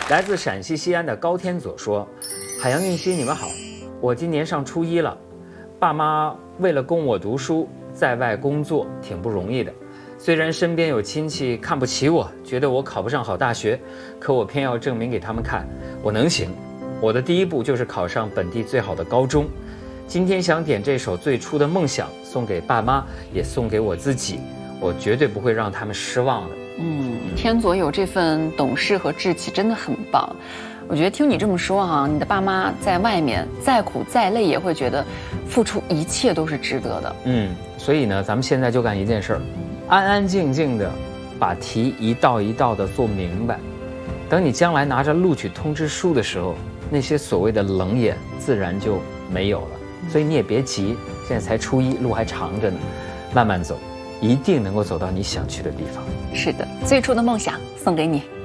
来自陕西西安的高天佐说：“海洋、运熙，你们好，我今年上初一了，爸妈为了供我读书，在外工作挺不容易的。虽然身边有亲戚看不起我，觉得我考不上好大学，可我偏要证明给他们看，我能行。我的第一步就是考上本地最好的高中。今天想点这首《最初的梦想》，送给爸妈，也送给我自己，我绝对不会让他们失望的。” 天佐有这份懂事和志气，真的很棒。我觉得听你这么说哈，你的爸妈在外面再苦再累，也会觉得付出一切都是值得的。 所以呢，咱们现在就干一件事儿，安安静静的把题一道一道的做明白。等你将来拿着录取通知书的时候，那些所谓的冷眼自然就没有了。所以你也别急，现在才初一，路还长着呢，慢慢走，一定能够走到你想去的地方。 是的，最初的梦想送给你。